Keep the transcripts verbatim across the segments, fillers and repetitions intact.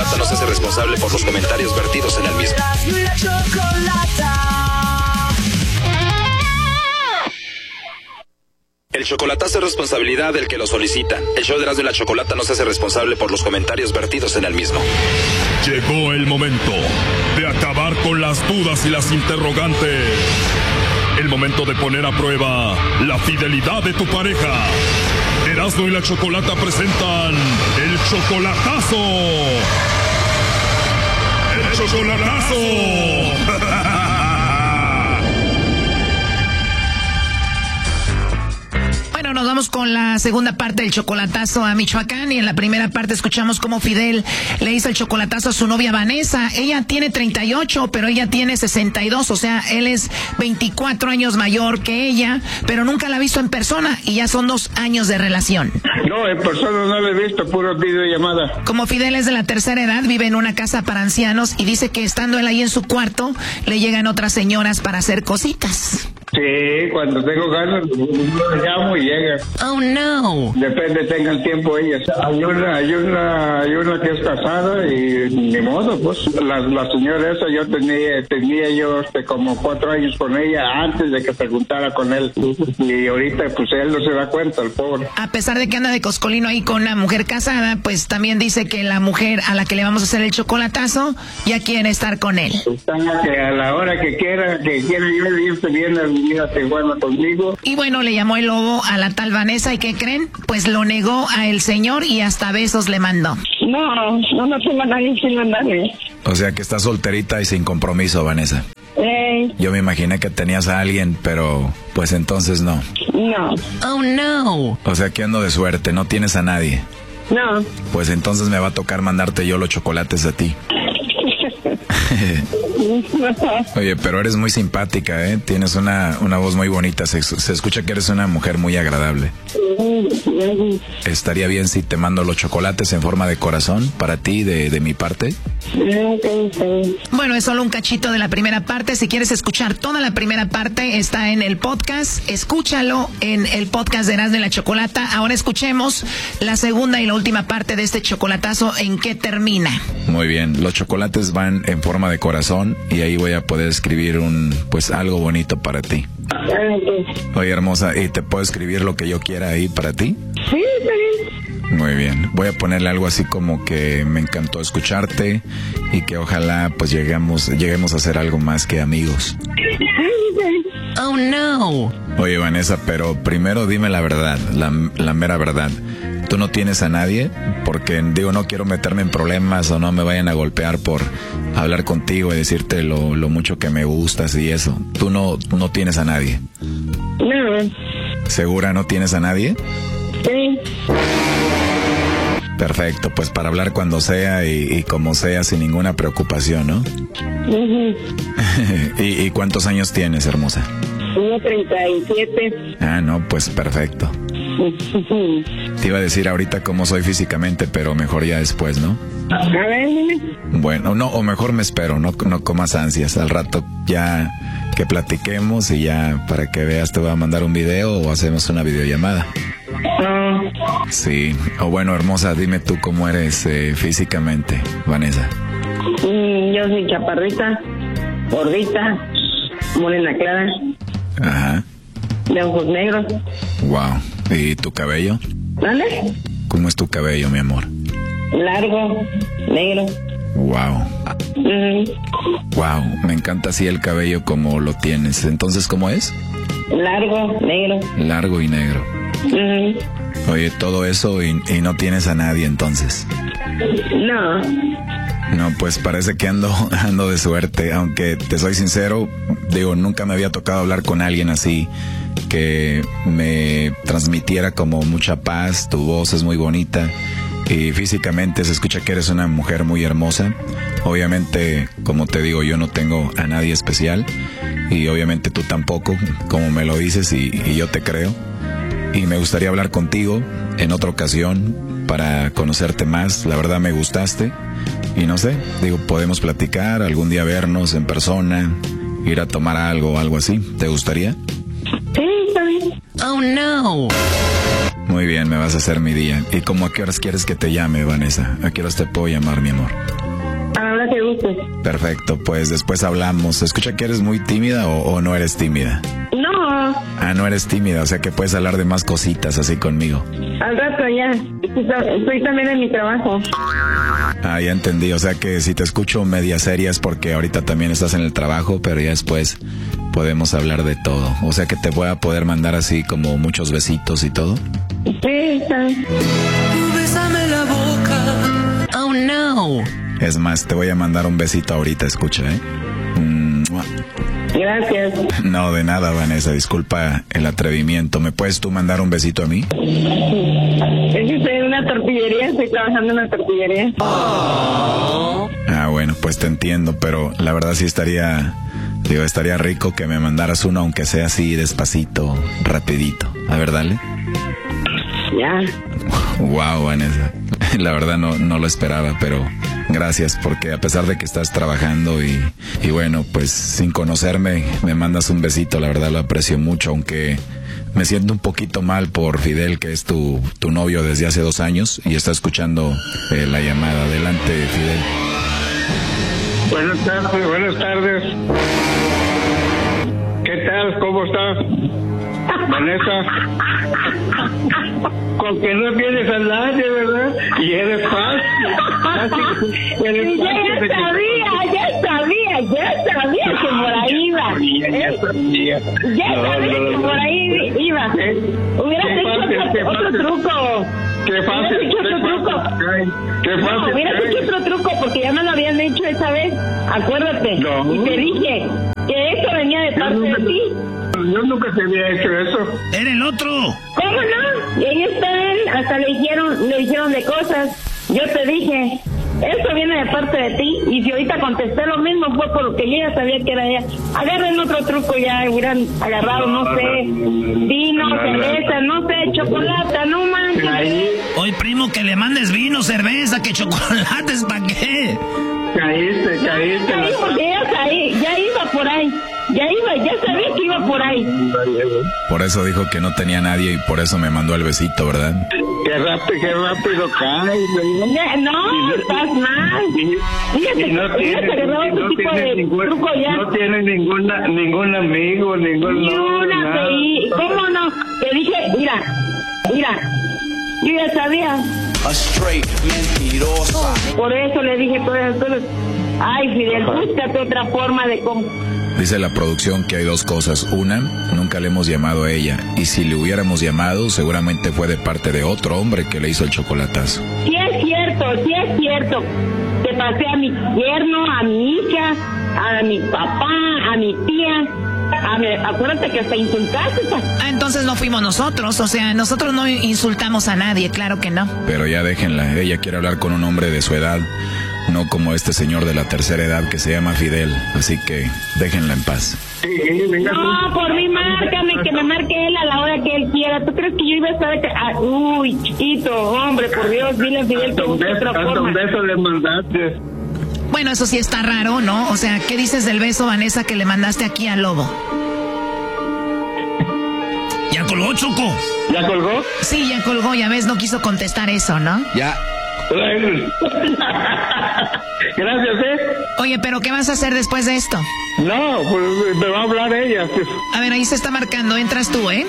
Chocolata no se hace responsable por los comentarios vertidos en el mismo. El chocolatazo es responsabilidad del que lo solicita. El show de Erasmo y la Chocolata no se hace responsable por los comentarios vertidos en el mismo. Llegó el momento de acabar con las dudas y las interrogantes. El momento de poner a prueba la fidelidad de tu pareja. Erasmo y la Chocolata presentan el chocolatazo. ¡El chocolatazo! Bueno, nos vamos con la segunda parte del chocolatazo a Michoacán, y en la primera parte escuchamos cómo Fidel le hizo el chocolatazo a su novia Vanessa. Ella tiene treinta y ocho, pero ella tiene sesenta y dos, o sea, él es veinticuatro años mayor que ella, pero nunca la ha visto en persona y ya son dos años de relación. No, en persona no la he visto, puro videollamada. Como Fidel es de la tercera edad, vive en una casa para ancianos y dice que estando él ahí en su cuarto, le llegan otras señoras para hacer cositas. Sí, cuando tengo ganas, lo llamo y llega. Oh, no. Depende, tengan tiempo ellas. Hay una, hay una, hay una que es casada y ni modo, pues. La, la señora esa, yo tenía, tenía yo este, como cuatro años con ella antes de que se juntara con él. Y ahorita, pues, él no se da cuenta, el pobre. A pesar de que anda de coscolino ahí con una mujer casada, pues también dice que la mujer a la que le vamos a hacer el chocolatazo ya quiere estar con él. Está que a la hora que quiera, que quiera yo irse bien a vivir a Tijuana conmigo. Y bueno, le llamó el lobo a la tal Vanessa, ¿y qué creen? Pues lo negó a el señor y hasta besos le mandó. No, no, no tengo a nadie sin mandarle. O sea que estás solterita y sin compromiso, Vanessa. Hey. Yo me imaginé que tenías a alguien, pero pues entonces no. No. Oh, no. O sea que ando de suerte, no tienes a nadie. No. Pues entonces me va a tocar mandarte yo los chocolates a ti. Oye, pero eres muy simpática, ¿eh? Tienes una, una voz muy bonita. Se, se escucha que eres una mujer muy agradable. ¿Estaría bien si te mando los chocolates en forma de corazón para ti, de, de mi parte? Bueno, es solo un cachito de la primera parte. Si quieres escuchar toda la primera parte, está en el podcast. Escúchalo en el podcast de Erasmo y la Chocolata. Ahora escuchemos la segunda y la última parte de este chocolatazo. ¿En qué termina? Muy bien. Los chocolates van en forma de corazón y ahí voy a poder escribir un, pues, algo bonito para ti. Oye, hermosa, ¿y te puedo escribir lo que yo quiera ahí para ti? Sí, está bien. Muy bien. Voy a ponerle algo así como que me encantó escucharte y que ojalá pues lleguemos, lleguemos a ser algo más que amigos. Oh, no. Oye, Vanessa, pero primero dime la verdad, la, la mera verdad. ¿Tú no tienes a nadie? Porque, digo, no quiero meterme en problemas o no me vayan a golpear por hablar contigo y decirte lo, lo mucho que me gustas y eso. ¿Tú no, no tienes a nadie? No. ¿Segura no tienes a nadie? Sí. Perfecto, pues para hablar cuando sea y, y como sea, sin ninguna preocupación, ¿no? Uh-huh. ¿Y, ¿Y cuántos años tienes, hermosa? Tengo treinta y siete. Ah, no, pues perfecto. Uh-huh. Te iba a decir ahorita cómo soy físicamente, pero mejor ya después, ¿no? A ver, dime. Bueno, no, o mejor me espero, no, no comas ansias. Al rato ya que platiquemos y ya para que veas te voy a mandar un video o hacemos una videollamada. Uh. Sí, o bueno, hermosa, dime tú cómo eres eh, físicamente, Vanessa. Mm, yo soy chaparrita, gordita, morena clara. Ajá. De ojos negros. Wow. ¿Y tu cabello? ¿Vale? ¿Cómo es tu cabello, mi amor? Largo, negro. Wow. Mm. Wow, me encanta así el cabello como lo tienes. Entonces, ¿cómo es? Largo, negro. Largo y negro. Mm. Oye, todo eso y, y no tienes a nadie entonces. No. No, pues parece que ando, ando de suerte, aunque te soy sincero, digo, nunca me había tocado hablar con alguien así, que me transmitiera como mucha paz. Tu voz es muy bonita y físicamente se escucha que eres una mujer muy hermosa. Obviamente, como te digo, yo no tengo a nadie especial y obviamente tú tampoco, como me lo dices, y, y yo te creo. Y me gustaría hablar contigo en otra ocasión para conocerte más. La verdad me gustaste y no sé, digo, podemos platicar, algún día vernos en persona, ir a tomar algo o algo así. ¿Te gustaría? Sí, está bien. Oh, no. Muy bien, me vas a hacer mi día. ¿Y cómo a qué horas quieres que te llame, Vanessa? ¿A qué horas te puedo llamar, mi amor? A la hora que gustes. Perfecto, pues después hablamos. ¿Escucha que eres muy tímida o, o no eres tímida? No, Ah, no eres tímida, o sea que puedes hablar de más cositas así conmigo. al rato ya. Estoy también en mi trabajo. Ah, ya entendí, o sea que si te escucho media seria es porque ahorita también estás en el trabajo, pero ya después podemos hablar de todo. O sea que te voy a poder mandar así como muchos besitos y todo. Sí, está. Bésame la boca. Oh, no. Es más, te voy a mandar un besito ahorita, escucha, ¿eh? Mm, mua. Gracias. No, de nada, Vanessa, disculpa el atrevimiento. ¿Me puedes tú mandar un besito a mí? Es que estoy en una tortillería, estoy trabajando en una tortillería. Ah, bueno, pues te entiendo, pero la verdad sí estaría, digo, estaría rico que me mandaras uno, aunque sea así despacito, rapidito. A ver, dale. Ya. Wow, Vanessa. La verdad no, no lo esperaba, pero gracias, porque a pesar de que estás trabajando y, y bueno, pues sin conocerme, me mandas un besito, la verdad lo aprecio mucho, aunque me siento un poquito mal por Fidel, que es tu, tu novio desde hace dos años y está escuchando eh, la llamada. Adelante, Fidel. Buenas tardes, buenas tardes. ¿Qué tal? ¿Cómo estás, Vanessa? Con que no tienes a nadie, ¿verdad? Y eres fácil. Eres Sí, ya, ya sabía, ya sabía, ya sabía que por ahí iba. Ya sabía. Ya sabía que por ahí iba. Hubieras hecho otro, otro truco. Qué fácil. Hubieras hecho otro truco. Qué No, fácil. hubieras hecho otro truco porque ya me lo habían hecho esa vez. Acuérdate. No. Y te dije que eso venía de parte de ti. Yo nunca te había hecho eso. ¡Era el otro! ¿Cómo no? Y ahí está él, hasta le dijeron, le dijeron de cosas. Yo te dije, eso viene de parte de ti. Y si ahorita contesté lo mismo fue porque yo ya sabía que era ella. Agarren otro truco, ya hubieran agarrado, no sé, vino, cerveza, no sé, chocolate, no manches. Ahí Oye, primo, que le mandes vino, cerveza, que chocolates, ¿para qué? caíste, caíste. Ahí porque ya caí, ya iba por ahí. Ya iba, ya sabía que iba por ahí. Por eso dijo que no tenía nadie y por eso me mandó el besito, ¿verdad? Qué rápido, qué rápido caes, Ya, no, estás mal. Fíjate Y no que hubieras tiene, agarrado otro no tipo tiene de ningún, truco ya. no tiene ninguna, ningún amigo, ningún Ni novio, una nada. te ¿cómo no? Te dije, mira, mira, yo ya sabía. A straight mentirosa. Por eso le dije todas esas cosas. Ay, Fidel, búscate otra forma de cómo. Dice la producción que hay dos cosas. Una, nunca le hemos llamado a ella. Y si le hubiéramos llamado, seguramente fue de parte de otro hombre que le hizo el chocolatazo. Sí es cierto, sí es cierto. Te pasé a mi yerno, a mi hija, a mi papá, a mi tía. A mi, acuérdate que hasta insultaste. Ah, entonces no fuimos nosotros, o sea, nosotros no insultamos a nadie, claro que no. Pero ya déjenla. Ella quiere hablar con un hombre de su edad. No como este señor de la tercera edad que se llama Fidel. Así que déjenla en paz. Sí, sí, venga, No, por mí márcame, que me marque él a la hora que él quiera. ¿Tú crees que yo iba a estar acá? Ah, uy, chiquito, hombre, por Dios, dile a Fidel que hasta un busque beso, otra hasta forma. un beso le mandaste. Bueno, eso sí está raro, ¿no? O sea, ¿qué dices del beso, Vanessa, que le mandaste aquí al lobo? ¡Ya colgó, Choco! ¿Ya colgó? Sí, ya colgó, ya ves, no quiso contestar eso, ¿no? Ya. Gracias, ¿eh? Oye, pero ¿qué vas a hacer después de esto? No, pues me va a hablar ella. Pues. A ver, ahí se está marcando, entras tú, ¿eh?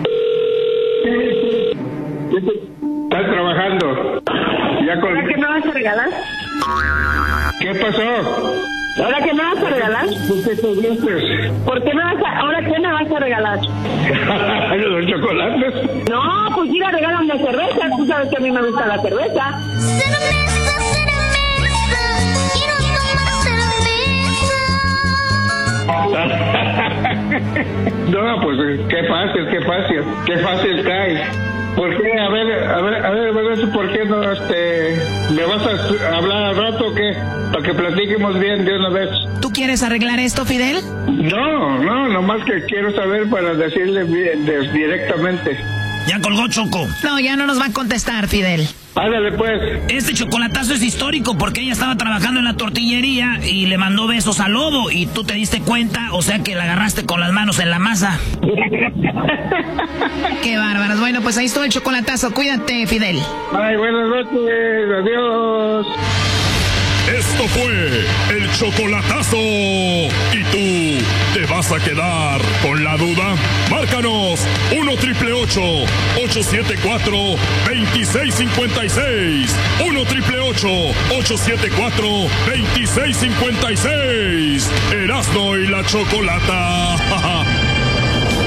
Estás trabajando. ¿Ya ¿Ahora qué colgó? me vas a regalar? ¿Qué pasó? ¿Ahora qué me vas a regalar? ¿Por qué te dices? ¿Por qué me vas a, ahora qué me vas a regalar? ¿Los chocolates? No, pues ir a regalarme cerveza. Tú sabes que a mí me gusta la cerveza. No, pues qué fácil, qué fácil, qué fácil caes. ¿Por qué? A ver, a ver, a ver, a ver, ¿por qué no, este, me vas a hablar al rato o qué? Para que platiquemos bien de una vez. ¿Tú quieres arreglar esto, Fidel? No, no, nomás que quiero saber para decirle bien, de- directamente. Ya colgó, Choco. No, ya no nos va a contestar, Fidel. Ándale, pues. Este chocolatazo es histórico porque ella estaba trabajando en la tortillería y le mandó besos al lobo y tú te diste cuenta, o sea que la agarraste con las manos en la masa. Qué bárbaros. Bueno, pues ahí estuvo el chocolatazo. Cuídate, Fidel. Ay, buenas noches. Adiós. Esto fue el chocolatazo. ¿Y tú te vas a quedar con la duda? Márcanos uno triple ocho, ocho siete cuatro, dos seis cinco seis. uno triple ocho, ocho siete cuatro, dos seis cinco seis. Erasmo y la Chocolata.